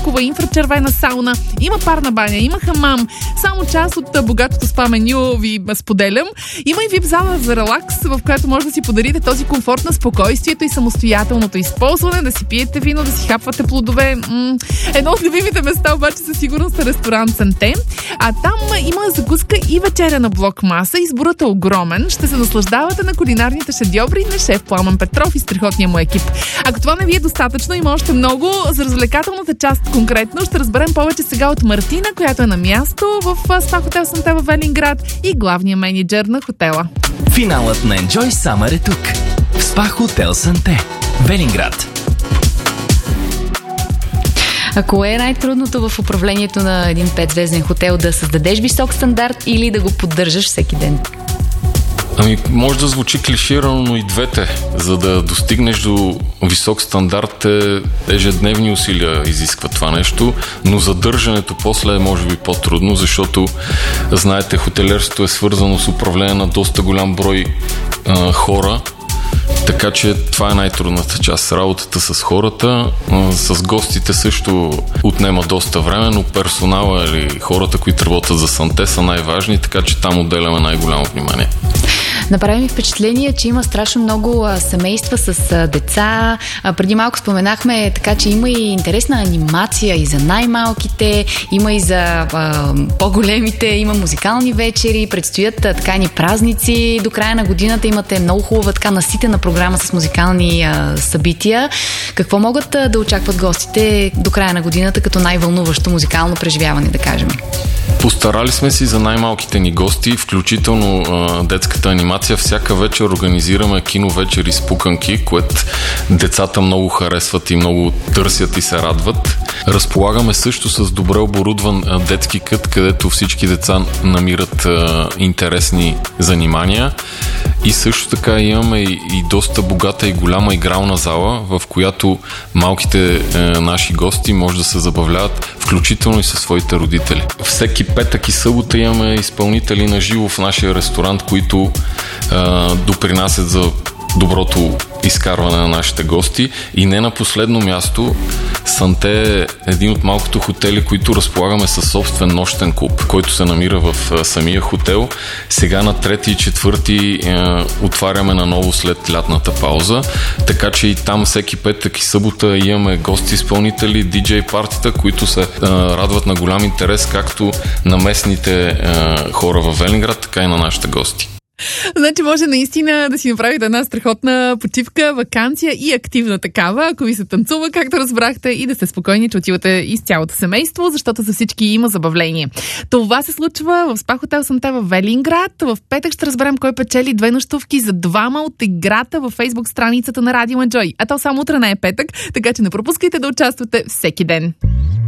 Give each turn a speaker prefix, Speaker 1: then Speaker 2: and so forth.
Speaker 1: хубава инфрачервена сауна, има парна баня, има хамам. Само част от богатото спа меню ви споделям. Има и вип зала за релакс, в която може да си подарите този комфорт на спокойствието и самостоятелното използване, да си пиете вино, да си хапвате плодове. Едно от любимите места обаче със сигурност е ресторант Санте. А там има закуска и вечеря на блок маса. Изборът е огромен. Ще се наслаждавате на кулинарните шедьоври на шеф Пламен Петров и страхотния му екип. Ако това не ви е достатъчно, има още много. За развлекателната част конкретно ще разберем повече сега от Мартина, която е на място в Спа Хотел Санте в Велинград и главния мениджър на хотела.
Speaker 2: Финалът на Enjoy Summer е тук. В Спа Хотел Санте, Велинград.
Speaker 3: А кое е най-трудното в управлението на един 5-звезден хотел? Да създадеш висок стандарт или да го поддържаш всеки ден?
Speaker 4: Може да звучи клиширано, но и двете. За да достигнеш до висок стандарт, ежедневни усилия изисква това нещо, но задържането после е може би по-трудно, защото, знаете, хотелиерството е свързано с управление на доста голям брой хора. Така че това е най-трудната част. Работата с хората, с гостите също отнема доста време, но персонала или хората, които работят за Санте, са най-важни, така че там отделяме най-голямо внимание.
Speaker 3: Направи ми впечатление, че има страшно много семейства с деца. Преди малко споменахме, така че има и интересна анимация и за най-малките, има и за по-големите, има музикални вечери, предстоят така ни празници. До края на годината имате много хубава така наситена програма с музикални събития. Какво могат да очакват гостите до края на годината като най-вълнуващо музикално преживяване, да кажем?
Speaker 4: Постарали сме си за най-малките ни гости, включително детската анимация. Всяка вечер организираме киновечери с пуканки, което децата много харесват и много търсят и се радват. Разполагаме също с добре оборудван детски кът, където всички деца намират интересни занимания. И също така имаме и доста богата и голяма игрална зала, в която малките наши гости може да се забавляват, включително и със своите родители. Всеки петък и събота имаме изпълнители на живо в нашия ресторант, които допринасят за доброто изкарване на нашите гости. И не на последно място, Санте е един от малкото хотели, които разполагаме със собствен нощен клуб, който се намира в самия хотел. Сега на 3 и 4 отваряме наново след лятната пауза, така че и там всеки петък и събота имаме гости-изпълнители, диджей партита, които се радват на голям интерес както на местните хора в Велинград, така и на нашите гости.
Speaker 1: Значи може наистина да си направите една страхотна почивка, ваканция и активна такава, ако ви се танцува, както разбрахте, и да сте спокойни, че отивате из цялото семейство, защото за всички има забавление. Това се случва в Спа Хотел Санте в Велинград. В петък ще разберем кой печели 2 нощувки за 2 от играта във Фейсбук страницата на Радио Enjoy. А то само утре не е петък, така че не пропускайте да участвате всеки ден.